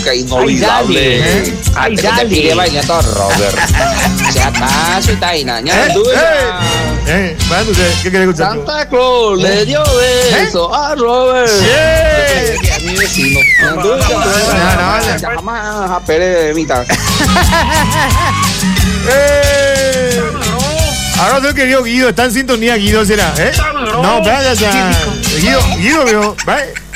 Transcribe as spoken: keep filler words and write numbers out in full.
música inolvidable. ¿Eh? Ay, dale. Pide bailando Robert. Si acaso está ahí, naña. Eh, eh, bueno, ¿qué querés escuchar? Santa Claus le dio beso a Robert. Sí. A mi vecino. Jamás a Pérez de mitad. Eh. Ahora soy querido Guido, está en sintonía Guido, ¿será? ¿Eh? No, vaya ya. Guido, Guido, veo.